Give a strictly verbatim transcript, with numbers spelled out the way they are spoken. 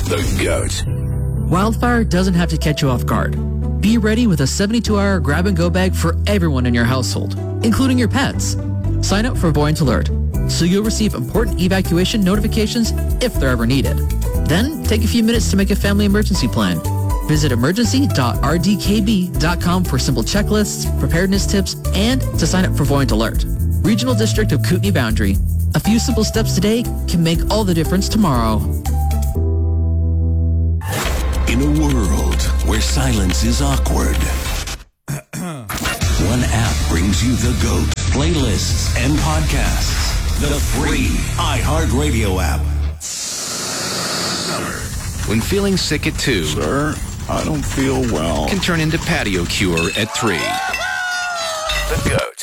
The GOAT. Wildfire doesn't have to catch you off guard. Be ready with a seventy-two hour grab-and-go bag for everyone in your household, including your pets. Sign up for Buoyant Alert, so you'll receive important evacuation notifications if they're ever needed. Then, take a few minutes to make a family emergency plan. Visit emergency dot r d k b dot com for simple checklists, preparedness tips, and to sign up for Buoyant Alert. Regional District of Kootenai Boundary. A few simple steps today can make all the difference tomorrow. In a world where silence is awkward, one app brings you the GOAT playlists and podcasts. The free iHeartRadio app. When feeling sick at two, Sir, I don't feel well. Can turn into patio cure at three. The GOAT.